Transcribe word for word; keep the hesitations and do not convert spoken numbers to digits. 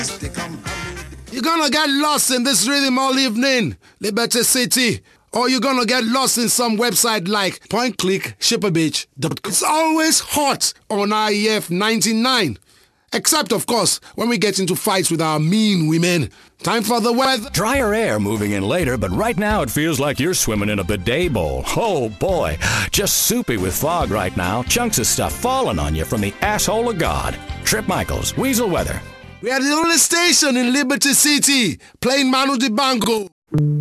You're gonna get lost in this rhythm all evening, Liberty City. Or you're gonna get lost in some website like point click shipper beach dot com. It's always hot on I E F ninety-nine. Except, of course, when we get into fights with our mean women. Time for the weather. Drier air moving in later, but right now it feels like you're swimming in a bidet bowl. Oh boy, just soupy with fog right now. Chunks of stuff falling on you from the asshole of God. Trip Michaels, Weasel Weather. We are the only station in Liberty City playing Manu Dibango.